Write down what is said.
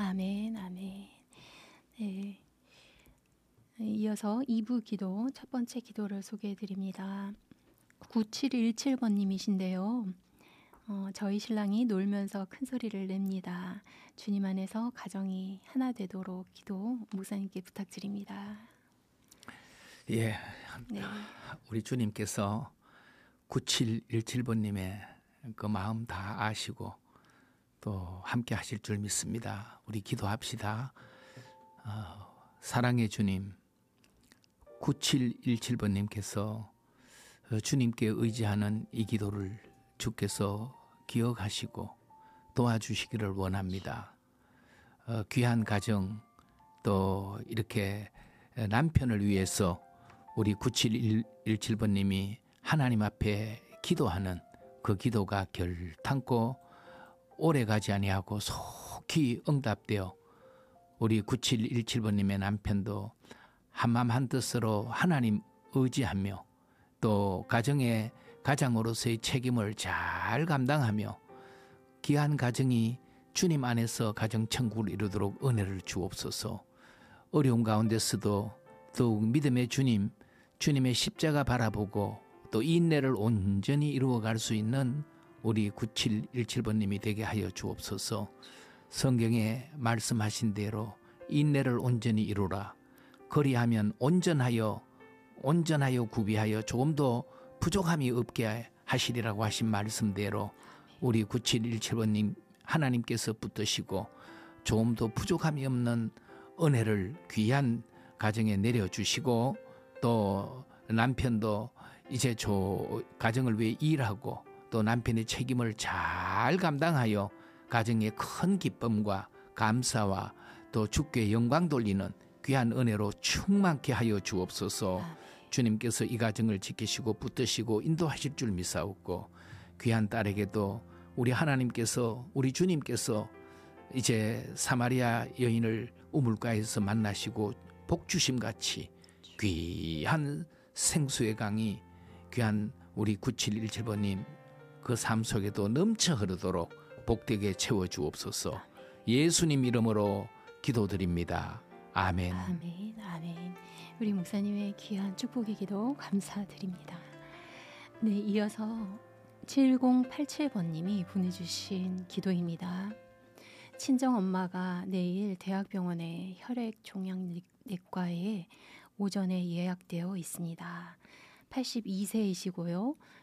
아멘, 아멘. 네. 이어서 2부 기도, 첫 번째 기도를 소개해 드립니다. 9717번님이신데요. 저희 신랑이 놀면서 큰 소리를 냅니다. 주님 안에서 가정이 하나 되도록 기도 목사님께 부탁드립니다. 예, 네. 우리 주님께서 9717번님의 그 마음 다 아시고 또 함께 하실 줄 믿습니다. 우리 기도합시다. 사랑의 주님, 9717번님께서 주님께 의지하는 이 기도를 주께서 기억하시고 도와주시기를 원합니다. 귀한 가정, 또 이렇게 남편을 위해서 우리 9717번님이 하나님 앞에 기도하는 그 기도가 결탄코 오래가지 아니하고 속히 응답되어 우리 9717번님의 남편도 한마음 한뜻으로 하나님 의지하며 또 가장으로서의 책임을 잘 감당하며 귀한 가정이 주님 안에서 가정천국을 이루도록 은혜를 주옵소서. 어려운 가운데서도 더욱 믿음의 주님, 주님의 십자가 바라보고 또 인내를 온전히 이루어갈 수 있는 우리 9717번님이 되게 하여 주옵소서. 성경에 말씀하신 대로 인내를 온전히 이루라. 그리하면 온전하여 구비하여 조금도 부족함이 없게 하시리라고 하신 말씀대로 우리 9717번님 하나님께서 붙드시고 조금도 부족함이 없는 은혜를 귀한 가정에 내려주시고 또 남편도 이제 가정을 위해 일하고 또 남편의 책임을 잘 감당하여 가정에 큰 기쁨과 감사와 또 주께 영광 돌리는 귀한 은혜로 충만케 하여 주옵소서. 주님께서 이 가정을 지키시고 붙드시고 인도하실 줄 믿사옵고 귀한 딸에게도 우리 하나님께서 우리 주님께서 이제 사마리아 여인을 우물가에서 만나시고 복주심같이 귀한 생수의 강이 귀한 우리 9717번님 그 삶 속에도 넘쳐 흐르도록 복되게 채워주옵소서. 예수님 이름으로 기도드립니다. 아멘. 아멘, 아멘. 우리 목사님의 귀한 축복의 기도 감사드립니다. 네, 이어서 7087번님이 보내주신 기도입니다. 친정엄마가 내일 대학병원의 혈액종양내과에 오전에 예약되어 있습니다. 82세이시고요.